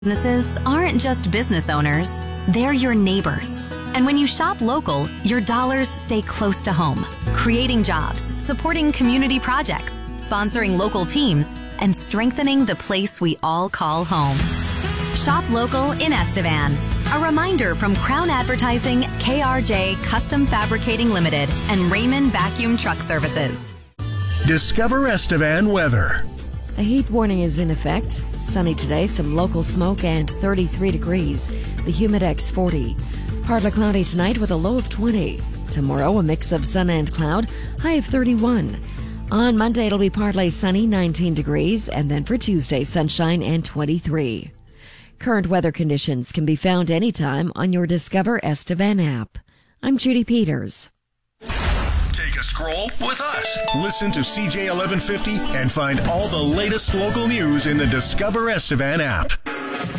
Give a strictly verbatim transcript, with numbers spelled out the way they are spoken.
Businesses aren't just business owners, they're your neighbors. And when you shop local, your dollars stay close to home, creating jobs, supporting community projects, sponsoring local teams, and strengthening the place we all call home. Shop local in Estevan. A reminder from Crown Advertising, K R J Custom Fabricating Limited, and Raymond Vacuum Truck Services. Discover Estevan weather. A heat warning is in effect. Sunny today, some local smoke, and thirty-three degrees. The Humidex forty. Partly cloudy tonight with a low of twenty. Tomorrow, a mix of sun and cloud, high of thirty-one. On Monday, it'll be partly sunny, nineteen degrees, and then for Tuesday, sunshine and twenty-three. Current weather conditions can be found anytime on your Discover Estevan app. I'm Judy Peters. Take a scroll with us. Listen to C J eleven fifty and find all the latest local news in the Discover Estevan app.